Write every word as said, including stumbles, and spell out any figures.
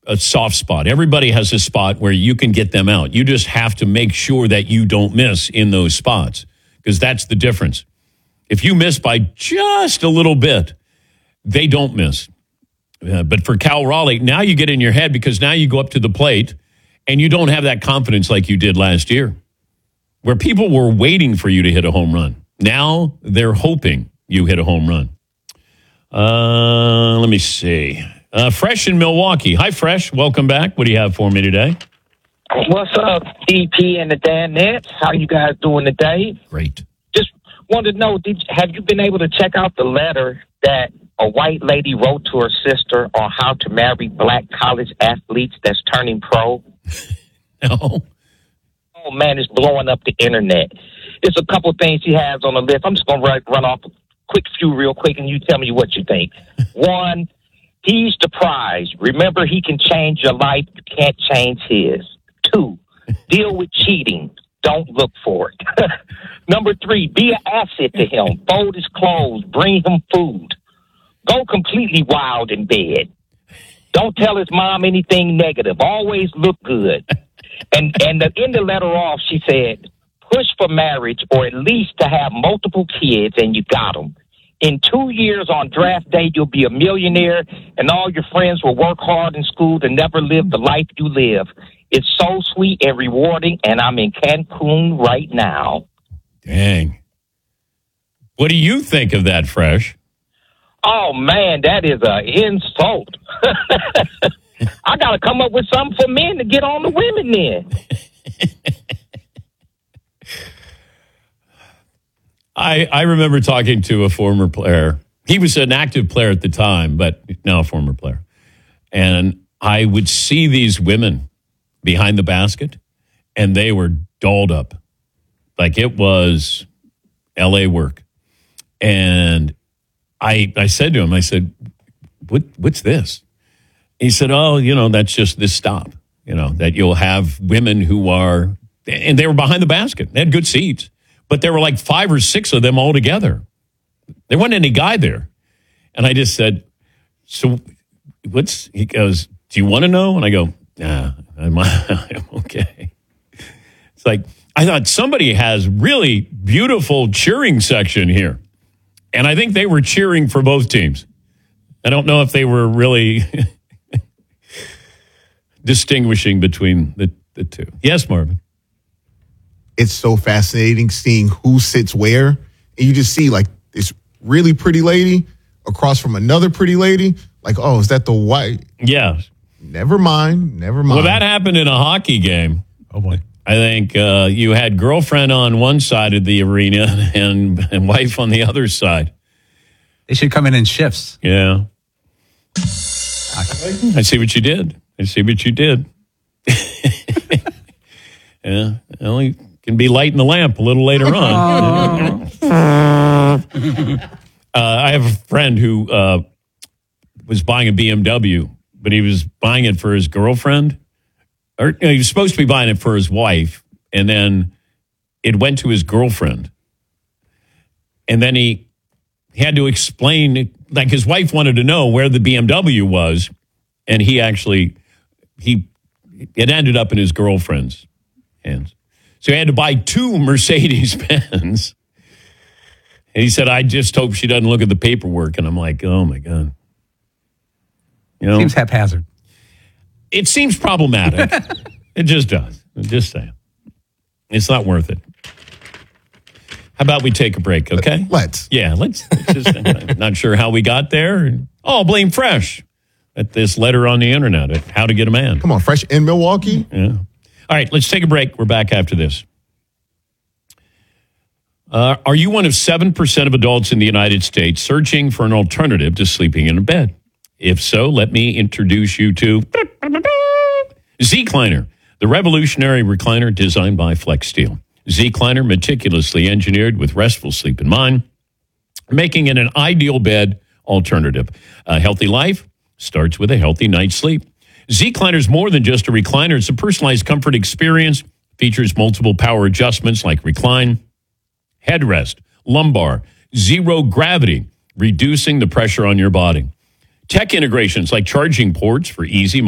a soft spot. Everybody has a spot where you can get them out. You just have to make sure that you don't miss in those spots, because that's the difference. If you miss by just a little bit, they don't miss. Uh, but for Cal Raleigh, now you get in your head, because now you go up to the plate and you don't have that confidence like you did last year, where people were waiting for you to hit a home run. Now they're hoping you hit a home run. Uh, let me see. Uh, Fresh in Milwaukee. Hi, Fresh. Welcome back. What do you have for me today? What's up, D P and the Dan Nets? How you guys doing today? Great. Just wanted to know, did, have you been able to check out the letter that a white lady wrote to her sister on how to marry black college athletes that's turning pro? No. Oh, man, it's blowing up the internet. There's a couple things he has on the list. I'm just going to run off a quick few real quick, and you tell me what you think. One, he's the prize. Remember, he can change your life. You can't change his. Two, deal with cheating. Don't look for it. Number three, be an asset to him. Fold his clothes. Bring him food. Go completely wild in bed. Don't tell his mom anything negative. Always look good. And and the, in the letter off, she said, push for marriage, or at least to have multiple kids, and you got them. In two years on draft day, you'll be a millionaire, and all your friends will work hard in school to never live the life you live. It's so sweet and rewarding, and I'm in Cancun right now. Dang. What do you think of that, Fresh? Oh, man, that is an insult. I got to come up with something for men to get on the women then. I, I remember talking to a former player. He was an active player at the time, but now a former player. And I would see these women behind the basket, and they were dolled up. Like it was L A work. And I I said to him, I said, what what's this? He said, oh, you know, that's just this stop. You know, that you'll have women who are, and they were behind the basket. They had good seats. But there were like five or six of them all together. There wasn't any guy there. And I just said, so what's, he goes, do you want to know? And I go, nah, I'm, I'm okay. It's like, I thought somebody has really beautiful cheering section here. And I think they were cheering for both teams. I don't know if they were really distinguishing between the, the two. Yes, Marvin. It's so fascinating seeing who sits where. And you just see like this really pretty lady across from another pretty lady. Like, oh, is that the white? Yeah. Never mind. Never mind. Well, that happened in a hockey game. Oh, boy. I think uh, you had girlfriend on one side of the arena and, and wife on the other side. They should come in in shifts. Yeah. I see what you did. I see what you did. Yeah. Well, you can be lighting the lamp a little later on. uh, I have a friend who uh, was buying a B M W, but he was buying it for his girlfriend. Or you know, he was supposed to be buying it for his wife, and then it went to his girlfriend. And then he, he had to explain, like his wife wanted to know where the B M W was, and he actually, he it ended up in his girlfriend's hands. So he had to buy two Mercedes-Benz. And he said, I just hope she doesn't look at the paperwork. And I'm like, oh, my God. You know, seems haphazard. It seems problematic. It just does. I'm just saying. It's not worth it. How about we take a break, okay? Let's. Yeah, let's. let's just, I'm not sure how we got there. Oh, blame Fresh at this letter on the internet at How to Get a Man. Come on, Fresh in Milwaukee. Yeah. All right, let's take a break. We're back after this. Uh, are you one of seven percent of adults in the United States searching for an alternative to sleeping in a bed? If so, let me introduce you to Zecliner, the revolutionary recliner designed by Flex Steel. Zecliner, meticulously engineered with restful sleep in mind, making it an ideal bed alternative. A healthy life starts with a healthy night's sleep. Zecliner is more than just a recliner. It's a personalized comfort experience. Features multiple power adjustments like recline, headrest, lumbar, zero gravity, reducing the pressure on your body. Tech integrations like charging ports for easy